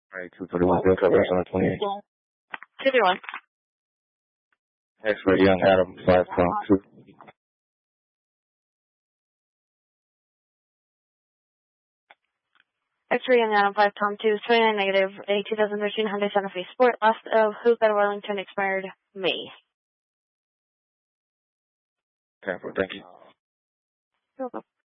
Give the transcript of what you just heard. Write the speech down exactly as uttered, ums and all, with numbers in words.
Alright, two thirty-one, Bill Traverse on the twenty-eight. two thirty-one. X-ray Young Adam, five pound two. X-ray Young Adam, five Tom two, twenty-nine negative, a two thousand thirteen Hyundai Santa Fe Sport, last of Who Got Wellington expired May. Okay, thank you. You're welcome.